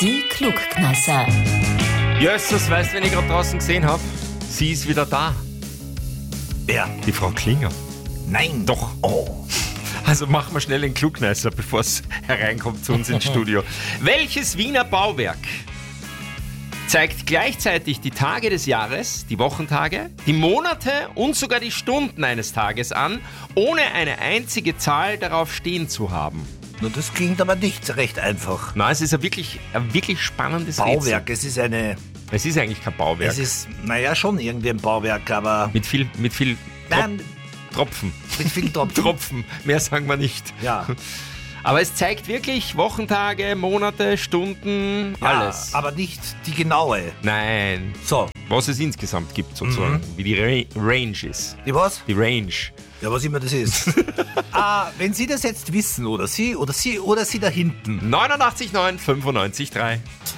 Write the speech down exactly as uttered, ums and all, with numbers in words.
Die Klugkneisser. Jösses, weißt du, wen ich gerade draußen gesehen habe? Sie ist wieder da. Wer? Die Frau Klinger. Nein. Doch. Oh. Also machen wir schnell den Klugkneisser, bevor es hereinkommt zu uns ins Studio. Welches Wiener Bauwerk zeigt gleichzeitig die Tage des Jahres, die Wochentage, die Monate und sogar die Stunden eines Tages an, ohne eine einzige Zahl darauf stehen zu haben? Nun, das klingt aber nicht recht einfach. Na, es ist ein wirklich, ein wirklich spannendes Bauwerk, es ist eine... Rätsel. Es ist eigentlich kein Bauwerk. Es ist, naja, schon irgendwie ein Bauwerk, aber... Mit viel, mit viel Trop- Nein, Tropfen. mit vielen Tropfen. Tropfen, mehr sagen wir nicht. Ja. Aber es zeigt wirklich Wochentage, Monate, Stunden, Ja, alles. aber nicht die genaue. Nein, So, was es insgesamt gibt sozusagen, wie die Ra- Range ist. die was? Die Range. Ja, was immer das ist. ah, wenn Sie das jetzt wissen, oder Sie, oder Sie, oder Sie da hinten. neunundachtzig Komma neun, fünfundneunzig Komma drei.